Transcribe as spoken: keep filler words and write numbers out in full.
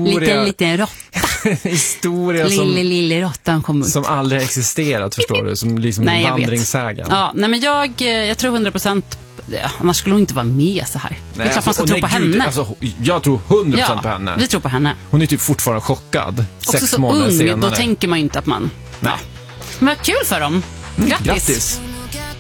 historia. Liten, liten råtta. historia som, lille, lille råttan kom ut. som aldrig har existerat, förstår du? Som liksom nej, en jag vandringssägen. Ja, nej men jag, jag tror hundra procent. Ja, annars skulle hon inte vara med så här. Nej, det är klart man ska alltså, tro på nej, Gud, henne. Alltså, jag tror hundra procent ja, på henne. vi tror på henne. Hon är typ fortfarande chockad. Också Sex så månader ung, senare. då tänker man ju inte att man... Nej. Ja. Men vad kul för dem. Grattis. Grattis.